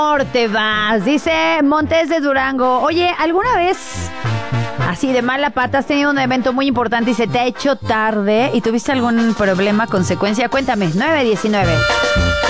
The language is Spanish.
Te vas, dice Montes de Durango. Oye, ¿alguna vez así de mala pata has tenido un evento muy importante y se te ha hecho tarde y tuviste algún problema, consecuencia? Cuéntame, 919.